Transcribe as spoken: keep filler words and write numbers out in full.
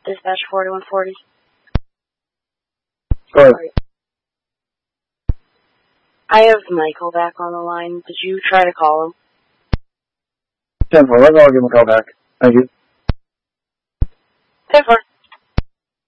Dispatch forty-one forty. Go ahead. I have Michael back on the line. Did you try to call him? ten four, let me give him a call back. Thank you. ten four.